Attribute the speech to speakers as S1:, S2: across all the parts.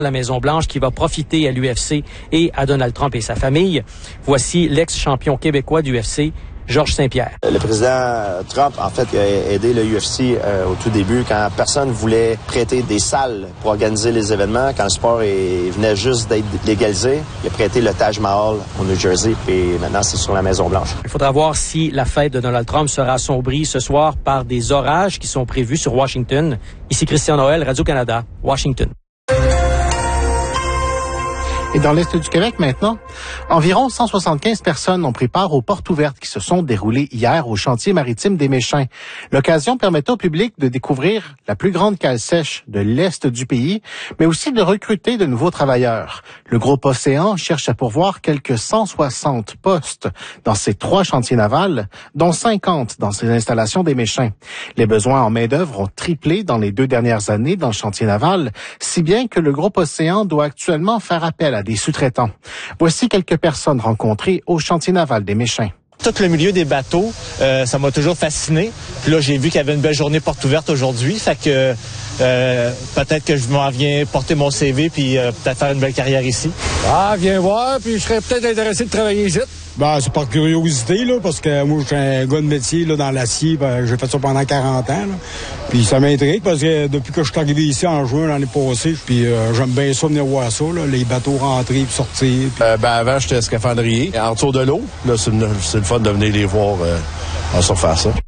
S1: La Maison-Blanche qui va profiter à l'UFC et à Donald Trump et sa famille. Voici l'ex-champion québécois du UFC, Georges Saint-Pierre.
S2: Le président Trump, en fait, a aidé le UFC au tout début quand personne voulait prêter des salles pour organiser les événements. Quand le sport venait juste d'être légalisé, il a prêté le Taj Mahal au New Jersey et maintenant c'est sur la Maison-Blanche.
S1: Il faudra voir si la fête de Donald Trump sera assombrie ce soir par des orages qui sont prévus sur Washington. Ici Christian Noël, Radio-Canada, Washington.
S3: Et dans l'Est du Québec maintenant, environ 175 personnes ont pris part aux portes ouvertes qui se sont déroulées hier au chantier maritime des Méchins. L'occasion permettait au public de découvrir la plus grande cale sèche de l'Est du pays, mais aussi de recruter de nouveaux travailleurs. Le groupe Océan cherche à pourvoir quelques 160 postes dans ces 3 chantiers navals, dont 50 dans ces installations des Méchins. Les besoins en main-d'œuvre ont triplé dans les 2 dernières années dans le chantier naval, si bien que le groupe Océan doit actuellement faire appel à des sous-traitants. Voici quelques personnes rencontrées au chantier naval des Méchins.
S4: Tout le milieu des bateaux, ça m'a toujours fasciné. Puis là, j'ai vu qu'il y avait une belle journée porte ouverte aujourd'hui. Fait que peut-être que je m'en viens porter mon CV puis peut-être faire une belle carrière ici.
S5: Ah, viens voir, puis je serais peut-être intéressé de travailler ici. Ben, c'est par curiosité, là, parce que moi, je suis un gars de métier là, dans l'acier. Ben, j'ai fait ça pendant 40 ans. Là. Puis ça m'intrigue parce que depuis que je suis arrivé ici en juin l'année passée, puis j'aime bien ça venir voir ça, là, les bateaux rentrer puis sortir. Puis...
S6: avant, j'étais scaphandrier. En dessous de l'eau, là, c'est le fun de venir les voir en surface. Hein.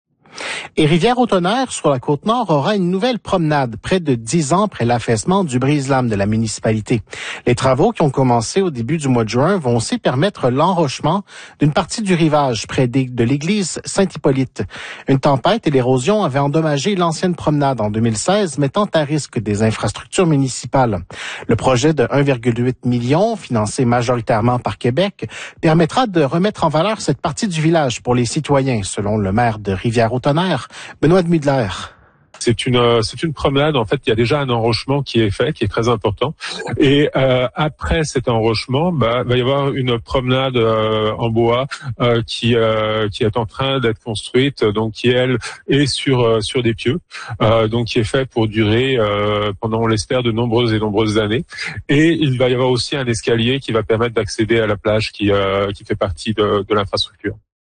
S3: Et Rivière-au-Tonnerre, sur la Côte-Nord, aura une nouvelle promenade près de 10 ans après l'affaissement du brise-lames de la municipalité. Les travaux qui ont commencé au début du mois de juin vont aussi permettre l'enrochement d'une partie du rivage près de l'église Saint-Hippolyte. Une tempête et l'érosion avaient endommagé l'ancienne promenade en 2016, mettant à risque des infrastructures municipales. Le projet de 1,8 million, financé majoritairement par Québec, permettra de remettre en valeur cette partie du village pour les citoyens, selon le maire de Rivière-au-Tonnerre, Benoît de Mudler.
S7: C'est une promenade, en fait, il y a déjà un enrochement qui est fait, qui est très important. Et après cet enrochement, va y avoir une promenade en bois qui est en train d'être construite, donc qui elle est sur des pieux, donc qui est fait pour durer pendant, on l'espère, de nombreuses et nombreuses années. Et il va y avoir aussi un escalier qui va permettre d'accéder à la plage qui fait partie de l'infrastructure.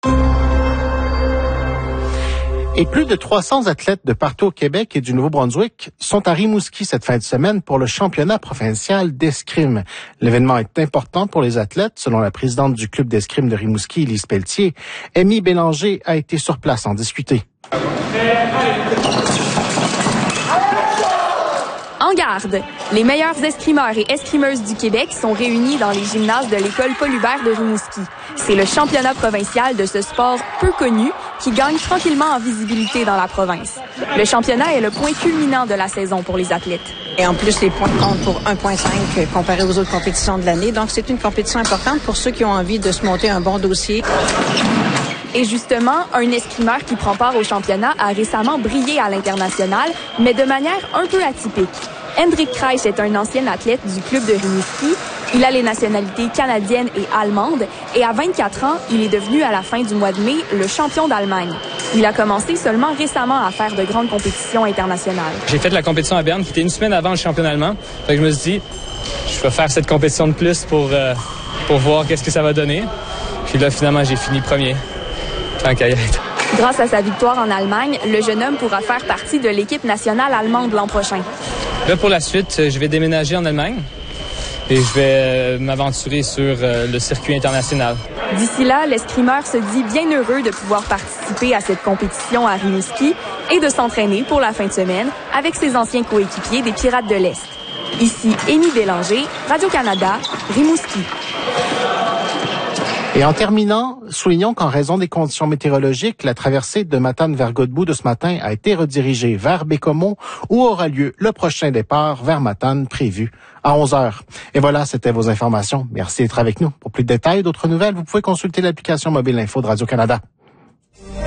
S3: Et plus de 300 athlètes de partout au Québec et du Nouveau-Brunswick sont à Rimouski cette fin de semaine pour le championnat provincial d'escrime. L'événement est important pour les athlètes, selon la présidente du club d'escrime de Rimouski, Elise Pelletier. Amy Bélanger a été sur place en discuter.
S8: En garde, les meilleurs escrimeurs et escrimeuses du Québec sont réunis dans les gymnases de l'école Paul-Hubert de Rimouski. C'est le championnat provincial de ce sport peu connu qui gagne tranquillement en visibilité dans la province. Le championnat est le point culminant de la saison pour les athlètes.
S9: Et en plus, les points comptent pour 1,5 comparé aux autres compétitions de l'année. Donc, c'est une compétition importante pour ceux qui ont envie de se monter un bon dossier.
S8: Et justement, un escrimeur qui prend part au championnat a récemment brillé à l'international, mais de manière un peu atypique. Hendrik Kreis est un ancien athlète du club de Rimouski. Il a les nationalités canadiennes et allemandes et à 24 ans, il est devenu à la fin du mois de mai le champion d'Allemagne. Il a commencé seulement récemment à faire de grandes compétitions internationales.
S10: J'ai fait la compétition à Berne qui était une semaine avant le championnat allemand. Fait que je me suis dit, je vais faire cette compétition de plus pour voir qu'est-ce que ça va donner. Puis là, finalement, j'ai fini premier. Tant qu'à y être.
S8: Grâce à sa victoire en Allemagne, le jeune homme pourra faire partie de l'équipe nationale allemande l'an prochain.
S10: Là, pour la suite, je vais déménager en Allemagne et je vais m'aventurer sur le circuit international.
S8: D'ici là, l'escrimeur se dit bien heureux de pouvoir participer à cette compétition à Rimouski et de s'entraîner pour la fin de semaine avec ses anciens coéquipiers des Pirates de l'Est. Ici Amy Bélanger, Radio-Canada, Rimouski.
S3: Et en terminant, soulignons qu'en raison des conditions météorologiques, la traversée de Matane vers Godbout de ce matin a été redirigée vers Bécomo où aura lieu le prochain départ vers Matane prévu à 11h. Et voilà, c'était vos informations. Merci d'être avec nous. Pour plus de détails et d'autres nouvelles, vous pouvez consulter l'application mobile info de Radio-Canada.